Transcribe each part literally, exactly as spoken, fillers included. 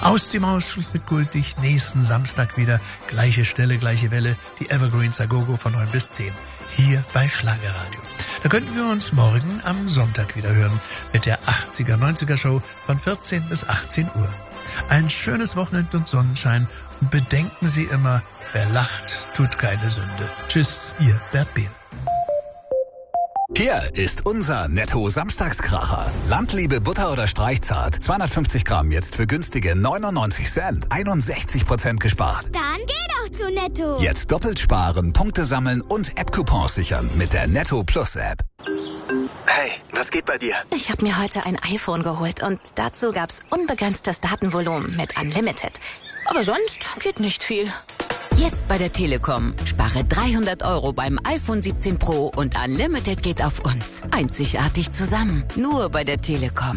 Aus dem Ausschuss mit Gultig, nächsten Samstag wieder, gleiche Stelle, gleiche Welle, die Evergreens Agogo von neun bis zehn, hier bei Schlagerradio. Da könnten wir uns morgen am Sonntag wieder hören mit der achtziger neunziger Show von vierzehn bis achtzehn Uhr. Ein schönes Wochenende und Sonnenschein und bedenken Sie immer, wer lacht, tut keine Sünde. Tschüss, Ihr Bert Behl. Hier ist unser Netto-Samstagskracher. Landliebe Butter oder Streichzart. zweihundertfünfzig Gramm jetzt für günstige neunundneunzig Cent. einundsechzig Prozent gespart. Dann geh doch zu Netto. Jetzt doppelt sparen, Punkte sammeln und App-Coupons sichern mit der Netto Plus App. Hey, was geht bei dir? Ich habe mir heute ein iPhone geholt und dazu gab's unbegrenztes Datenvolumen mit Unlimited. Aber sonst geht nicht viel. Jetzt bei der Telekom. Spare dreihundert Euro beim iPhone siebzehn Pro und Unlimited geht auf uns. Einzigartig zusammen. Nur bei der Telekom.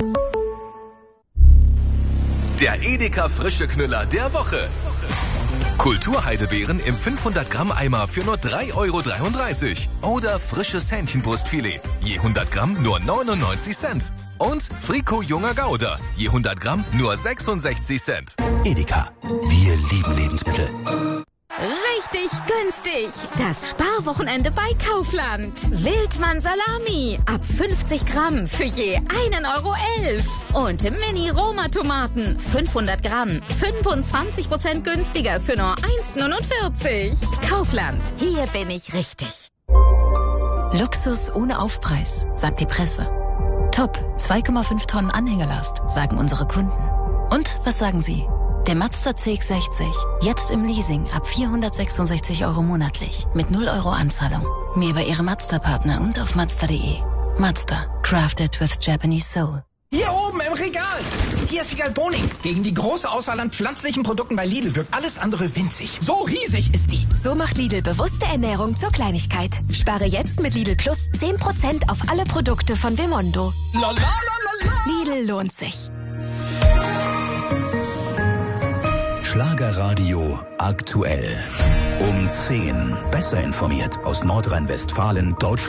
Der Edeka Frische Knüller der Woche. Kulturheidebeeren im fünfhundert Gramm Eimer für nur drei Euro dreiunddreißig. Oder frisches Hähnchenbrustfilet. Je hundert Gramm nur neunundneunzig Cent. Und Frico junger Gouda. Je hundert Gramm nur sechsundsechzig Cent. Edeka. Wir lieben Lebensmittel. Richtig günstig. Das Sparwochenende bei Kaufland. Wildmann Salami. Ab fünfzig Gramm für je einen Euro elf. Und Mini-Roma-Tomaten. fünfhundert Gramm. fünfundzwanzig Prozent günstiger für nur eins neunundvierzig. Kaufland. Hier bin ich richtig. Luxus ohne Aufpreis, sagt die Presse. Top, zwei Komma fünf Tonnen Anhängelast, sagen unsere Kunden. Und was sagen Sie? Der Mazda C X sechzig, jetzt im Leasing ab vierhundertsechsundsechzig Euro monatlich, mit null Euro Anzahlung. Mehr bei Ihrem Mazda-Partner und auf Mazda punkt de. Mazda, crafted with Japanese soul. Hier oben im Regal. Hier ist Figal Boning. Gegen die große Auswahl an pflanzlichen Produkten bei Lidl wirkt alles andere winzig. So riesig ist die. So macht Lidl bewusste Ernährung zur Kleinigkeit. Spare jetzt mit Lidl Plus zehn Prozent auf alle Produkte von Vimondo. La, la, la, la, la. Lidl lohnt sich. Schlagerradio aktuell. Um zehn. Besser informiert aus Nordrhein-Westfalen, Deutschland.